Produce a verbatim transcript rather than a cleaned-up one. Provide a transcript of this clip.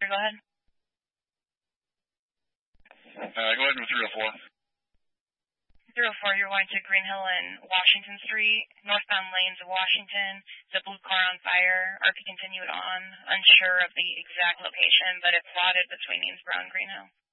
Go ahead. Uh, go ahead with three oh four. three oh four, you're going to Green Hill and Washington Street, northbound lanes of Washington. The blue car on fire. R P continued on, unsure of the exact location, but it plotted between Eansboro and Green Hill.